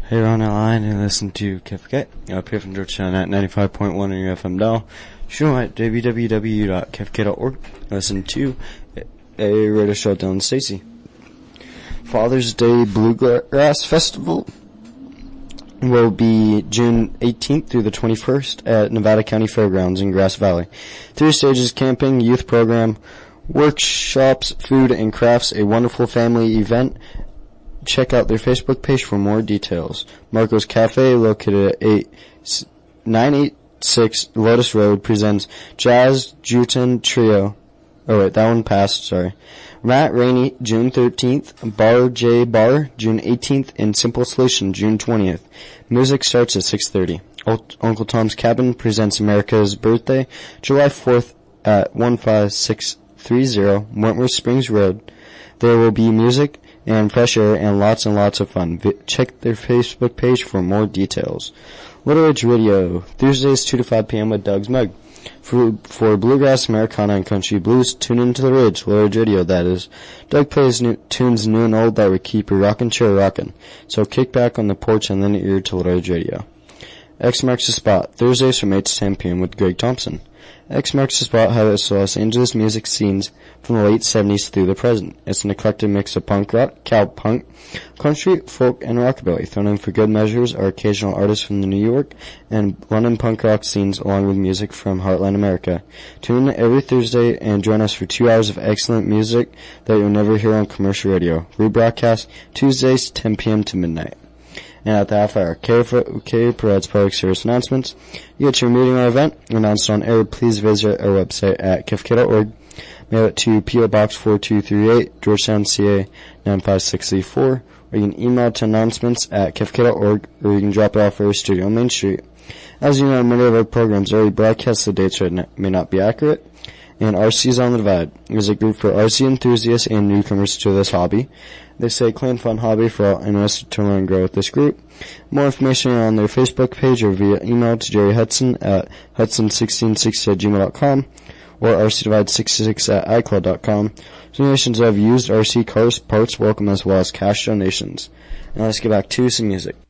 Hey, Ron Line, and listen to KFK up here from Georgetown at 95.1 on your FM dial. Show at www.kfk.org. Listen to a radio show with Dylan Stacy. Father's Day Bluegrass Festival will be June 18th through the 21st at Nevada County Fairgrounds in Grass Valley. 3 stages: camping, youth program, workshops, food and crafts, a wonderful family event. Check out their Facebook page for more details. Marco's Cafe, located at 986 Lotus Road, presents Jazz Juten Trio. Oh wait, that one passed, sorry. Matt Rainey, June 13th. Bar J Bar, June 18th. And Simple Solution, June 20th. Music starts at 6:30. Uncle Tom's Cabin presents America's Birthday, July 4th at 15630 Wentworth Springs Road. There will be music and fresh air and lots of fun. Check their Facebook page for more details. Little Ridge Radio, Thursdays 2 to 5 p.m. with Doug's Mug. For bluegrass, Americana, and country blues, tune into the Ridge, Little Ridge Radio, that is. Doug plays tunes new and old that would keep your rockin' chair rockin'. So kick back on the porch and lend an ear to Little Ridge Radio. X Marks the Spot, Thursdays from 8 to 10 p.m. with Greg Thompson. X Marks the Spot highlights Los Angeles music scenes from the late 70s through the present. It's an eclectic mix of punk rock, cowpunk, country, folk, and rockabilly. Thrown in for good measures are occasional artists from the New York and London punk rock scenes, along with music from Heartland America. Tune in every Thursday and join us for 2 hours of excellent music that you'll never hear on commercial radio. Rebroadcast Tuesdays 10 p.m. to midnight. And at the half hour, KFK provides public service announcements. You get your meeting or event announced on air. Please visit our website at kfk.org. Mail it to P.O. Box 4238, Georgetown, CA 95634. Or you can email to announcements at kfk.org, or you can drop it off at our studio on Main Street. As you know, many of our programs already broadcast. The dates may not be accurate. And RC's on the Divide is a group for RC enthusiasts and newcomers to this hobby. They say clean, fun hobby for all interested to learn and grow with this group. More information on their Facebook page or via email to Jerry Hudson at hudson1660@gmail.com or rcdivide66@icloud.com. Donations of used RC cars parts welcome, as well as cash donations. Now let's get back to some music.